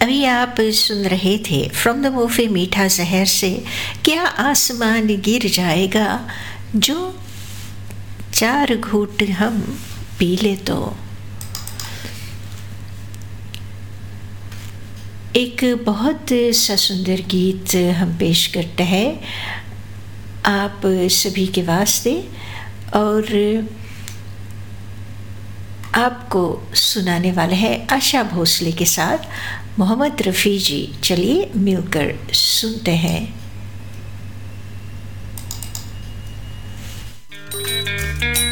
अभी आप सुन रहे थे फ्रॉम द मूवी मीठा जहर से क्या आसमान गिर जाएगा जो 4 घूंट हम पी ले तो। एक बहुत सा सुंदर गीत हम पेश करते हैं आप सभी के वास्ते और आपको सुनाने वाले हैं आशा भोसले के साथ मोहम्मद रफ़ी जी। चलिए मिलकर सुनते हैं।